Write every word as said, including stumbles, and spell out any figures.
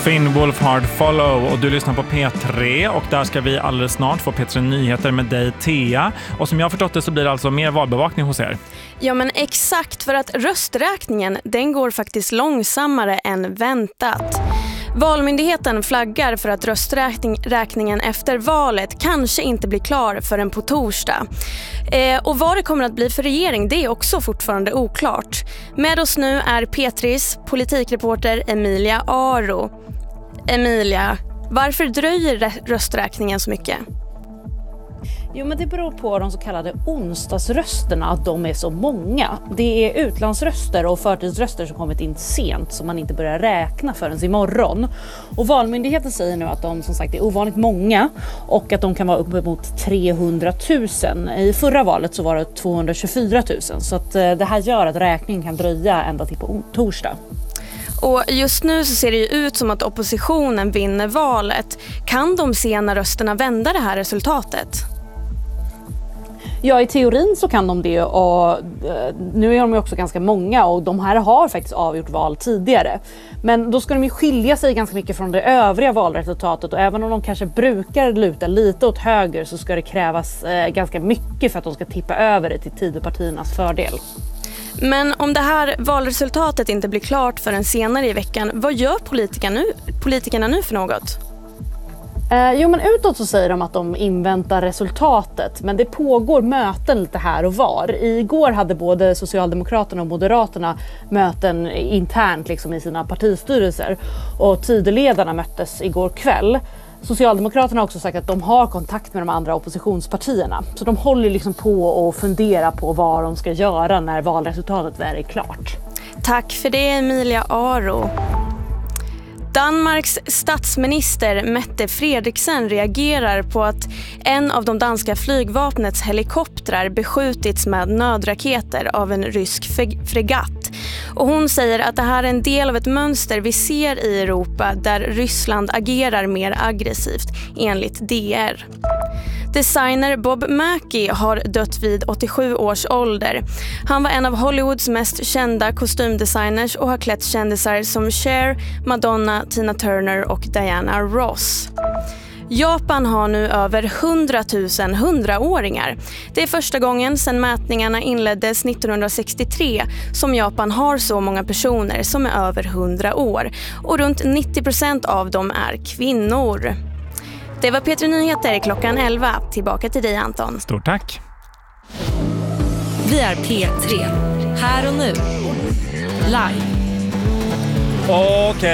Finn Wolfhard Follow och du lyssnar på P tre och där ska vi alldeles snart få P tre Nyheter med dig, Thea. Och som jag har förstått det så blir det alltså mer valbevakning hos er. Ja, men exakt, för att rösträkningen den går faktiskt långsammare än väntat. Valmyndigheten flaggar för att rösträkningen efter valet kanske inte blir klar förrän på torsdag. Eh, och vad det kommer att bli för regering, det är också fortfarande oklart. Med oss nu är P tre:s politikreporter Emilia Aro. Emilia, varför dröjer rösträkningen så mycket? Jo, men det beror på de så kallade onsdagsrösterna, att de är så många. Det är utlandsröster och förtidsröster som kommit in sent som man inte börjar räkna förrän imorgon. Och valmyndigheten säger nu att de som sagt är ovanligt många och att de kan vara uppemot trehundratusen. I förra valet så var det tvåhundratjugofyratusen, så att det här gör att räkningen kan dröja ända till på torsdag. Och just nu så ser det ju ut som att oppositionen vinner valet. Kan de sena rösterna vända det här resultatet? Ja, i teorin så kan de det, och nu är de ju också ganska många och de här har faktiskt avgjort val tidigare. Men då ska de ju skilja sig ganska mycket från det övriga valresultatet, och även om de kanske brukar luta lite åt höger så ska det krävas eh, ganska mycket för att de ska tippa över det till Tidöpartiernas fördel. Men om det här valresultatet inte blir klart förrän senare i veckan, vad gör politikerna nu, politikerna nu för något? Eh, jo, men utåt så säger de att de inväntar resultatet, men det pågår möten lite här och var. Igår hade både Socialdemokraterna och Moderaterna möten internt liksom i sina partistyrelser, och Tidöledarna möttes igår kväll. Socialdemokraterna har också sagt att de har kontakt med de andra oppositionspartierna, så de håller liksom på och funderar på vad de ska göra när valresultatet väl är klart. Tack för det, Emilia Aro. Danmarks statsminister Mette Frederiksen reagerar på att en av de danska flygvapnets helikoptrar beskjutits med nödraketer av en rysk fregatt. Och hon säger att det här är en del av ett mönster vi ser i Europa där Ryssland agerar mer aggressivt, enligt D R. Designer Bob Mackie har dött vid åttiosju års ålder. Han var en av Hollywoods mest kända kostymdesigners och har klätt kändisar som Cher, Madonna, Tina Turner och Diana Ross. Japan har nu över hundratusen hundraåringar. Det är första gången sedan mätningarna inleddes nittonhundrasextiotre som Japan har så många personer som är över hundra år. Och runt nittio procent av dem är kvinnor. Det var P tre Nyheter klockan elva. Tillbaka till dig, Anton. Stort tack. Vi är P tre. Här och nu. Live. Okej. Okay.